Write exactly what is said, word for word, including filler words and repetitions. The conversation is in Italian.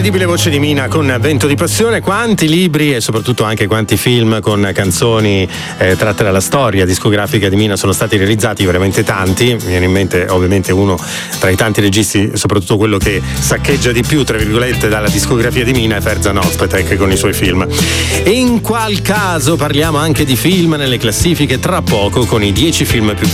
L'incredibile voce di Mina con Vento di passione. Quanti libri e soprattutto anche quanti film con canzoni eh, tratte dalla storia discografica di Mina sono stati realizzati, veramente tanti. Mi viene in mente ovviamente uno tra i tanti registi, soprattutto quello che saccheggia di più tra virgolette dalla discografia di Mina, è Ferzan Özpetek con i suoi film. E in qual caso parliamo anche di film nelle classifiche tra poco, con i dieci film più